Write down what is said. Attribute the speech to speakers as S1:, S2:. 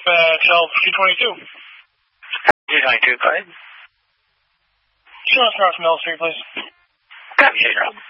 S1: XL 222.
S2: 222, go ahead.
S1: Show us North Mill Street, please.
S2: Copy, Rob.